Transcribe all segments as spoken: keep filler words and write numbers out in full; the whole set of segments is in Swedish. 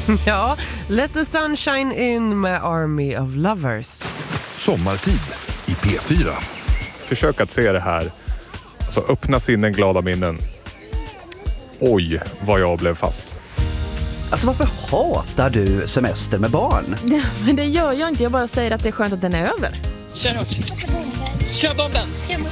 Ja, Let the Sunshine In med Army of Lovers. Sommartid i P fyra. Försök att se det här. Alltså öppna sinnen, glada minnen. Oj, vad jag blev fast. Alltså varför hatar du semester med barn? Ja, men det gör jag inte, jag bara säger att det är skönt att den är över. Kör hårt. Kör bomben.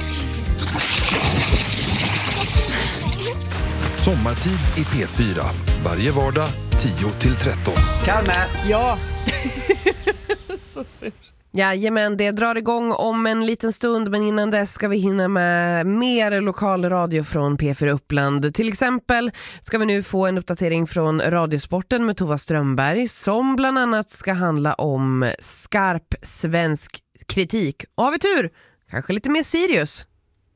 Sommartid i P fyra. Varje vardag tio till tretton. Kalme! Ja. Så synd. Jajamän, det drar igång om en liten stund, men innan dess ska vi hinna med mer lokal radio från P fyra Uppland. Till exempel ska vi nu få en uppdatering från Radiosporten med Tova Strömberg som bland annat ska handla om skarp svensk kritik. Och har vi tur, kanske lite mer Sirius.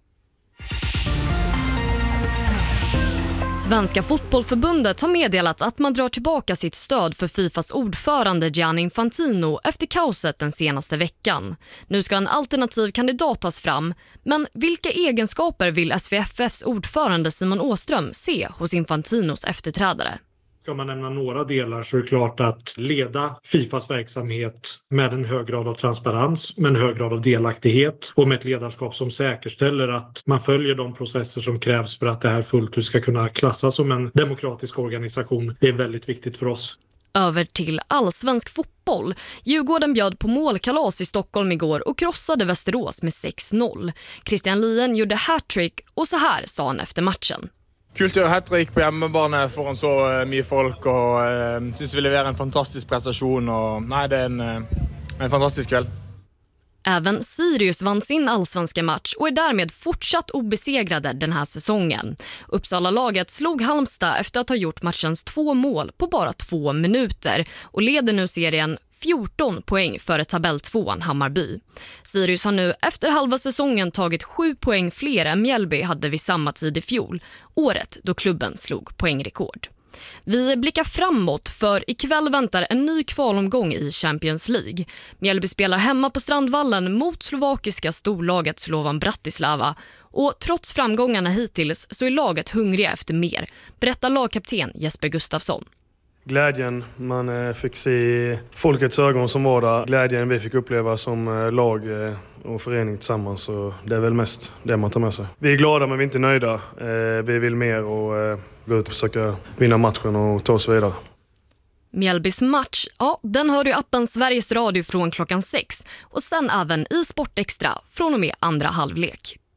Svenska fotbollförbundet har meddelat att man drar tillbaka sitt stöd för Fifas ordförande Gianni Infantino efter kaoset den senaste veckan. Nu ska en alternativ kandidat tas fram, men vilka egenskaper vill S V F F:s ordförande Simon Åström se hos Infantinos efterträdare? Ska man nämna några delar så är det klart att leda Fifas verksamhet med en hög grad av transparens, med en hög grad av delaktighet och med ett ledarskap som säkerställer att man följer de processer som krävs för att det här fullt ut ska kunna klassas som en demokratisk organisation. Det är väldigt viktigt för oss. Över till allsvensk fotboll. Djurgården bjöd på målkalas i Stockholm igår och krossade Västerås med sex noll. Christian Lien gjorde hattrick och så här sa han efter matchen. Kult å gjøre hat-trick på hjemmebane foran så mye folk, og uh, synes vi leverer en fantastisk prestation, og nej, det är en, uh, en fantastisk kväll. Även Sirius vann sin allsvenska match och är därmed fortsatt obesegrade den här säsongen. Uppsala-laget slog Halmstad efter att ha gjort matchens två mål på bara två minuter och leder nu serien fjorton poäng före tabelltvåan Hammarby. Sirius har nu efter halva säsongen tagit sju poäng fler än Mjällby hade vid samma tid i fjol, året då klubben slog poängrekord. Vi blickar framåt för ikväll väntar en ny kvalomgång i Champions League. Mjällby spelar hemma på Strandvallen mot slovakiska storlaget Slovan Bratislava och trots framgångarna hittills så är laget hungriga efter mer, berättar lagkapten Jesper Gustafsson. Glädjen man fick se folkets ögon som var där. Glädjen vi fick uppleva som lag och förening tillsammans. Så det är väl mest det man tar med sig. Vi är glada men vi är inte nöjda. Vi vill mer och gå ut och försöka vinna matchen och ta oss vidare. Mjällbys match, ja, den hör du i appen Sveriges Radio från klockan sex. Och sen även i Sportextra från och med andra halvlek.